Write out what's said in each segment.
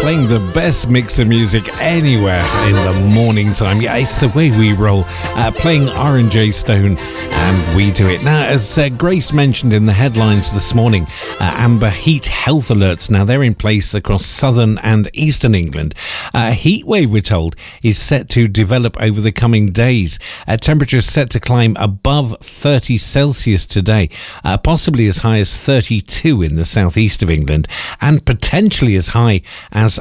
Playing the best mix of music anywhere in the morning time. Yeah, it's the way we roll. Playing R&J Stone, and we do it. Now, as Grace mentioned in the headlines this morning, amber heat health alerts. Now, they're in place across southern and eastern England. A heat wave, we're told, is set to develop over the coming days. Temperatures set to climb above 30 Celsius today, possibly as high as 32 in the southeast of England, and potentially as high as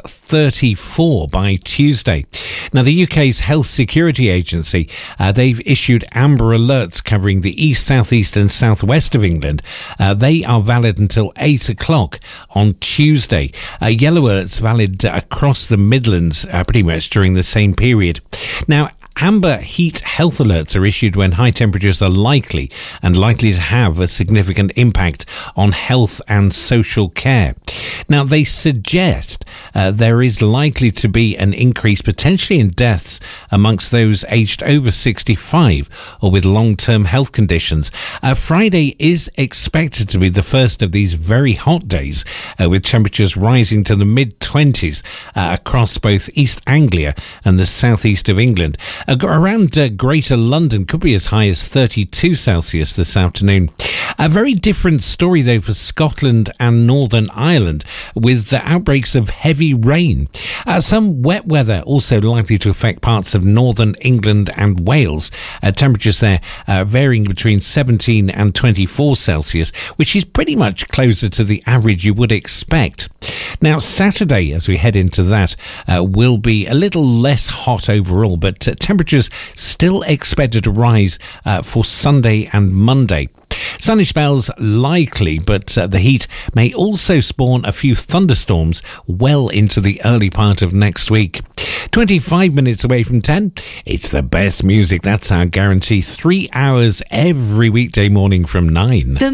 34 by Tuesday. Now, the UK's Health Security Agency, they've issued amber alerts covering the east, southeast and southwest of England. They are valid until 8 o'clock on Tuesday. Yellow alerts valid across the Midlands pretty much during the same period. Now, amber heat health alerts are issued when high temperatures are likely to have a significant impact on health and social care. Now, they suggest there is likely to be an increase potentially in deaths amongst those aged over 65 or with long-term health conditions. Friday is expected to be the first of these very hot days, with temperatures rising to the mid-20s across both East Anglia and the southeast of England. Around Greater London could be as high as 32 Celsius this afternoon. A very different story, though, for Scotland and Northern Ireland, with the outbreaks of heavy rain. Some wet weather also likely to affect parts of northern England and Wales. Temperatures there varying between 17 and 24 Celsius, which is pretty much closer to the average you would expect. Now, Saturday, as we head into that, will be a little less hot overall, but temperatures still expected to rise for Sunday and Monday. Sunny spells likely, but the heat may also spawn a few thunderstorms well into the early part of next week. 25 minutes away from 10. It's the best music. That's our guarantee. 3 hours every weekday morning from 9.